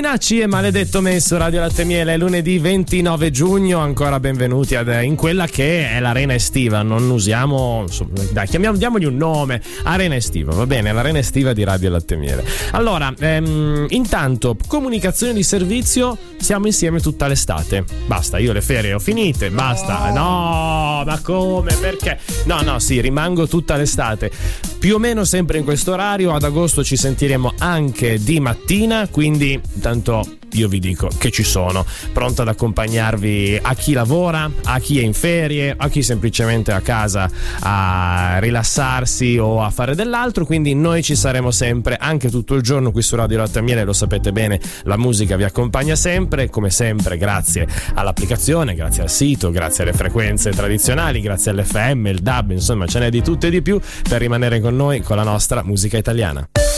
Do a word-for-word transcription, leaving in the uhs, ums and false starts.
Minacci e Maledetto Me su Radio Latte Miele, lunedì ventinove giugno. Ancora benvenuti ad, in quella che è l'arena estiva. Non usiamo, insomma, dai, chiamiamo, diamogli un nome. Arena estiva, va bene, l'arena estiva di Radio Latte Miele. Allora, ehm, intanto, comunicazione di servizio, siamo insieme tutta l'estate. Basta, io le ferie ho finite, basta. No, ma come? Perché? No, no, sì, rimango tutta l'estate. Più o meno sempre in questo orario. Ad agosto ci sentiremo anche di mattina, quindi tanto io vi dico che ci sono, pronto ad accompagnarvi, a chi lavora, a chi è in ferie, a chi semplicemente a casa a rilassarsi o a fare dell'altro. Quindi noi ci saremo sempre, anche tutto il giorno qui su Radio Latte Miele. Lo sapete bene, la musica vi accompagna sempre, come sempre grazie all'applicazione, grazie al sito, grazie alle frequenze tradizionali, grazie all'F M, il D A B, insomma ce n'è di tutto e di più per rimanere con noi con la nostra musica italiana.